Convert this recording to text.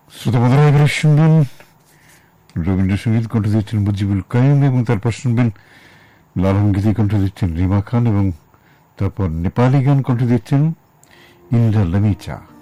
শ্রোতা বন্ধুরা, এবারে শুনবেন রবীন্দ্রসঙ্গীত কণ্ঠ দিচ্ছেন মুজিবুল কাইম এবং তারপর শুনবেন লালন গীতি কণ্ঠ দিচ্ছেন রিমা খান এবং তারপর নেপালি গান কণ্ঠ দিচ্ছেন ইন্দ্রা লামিচা।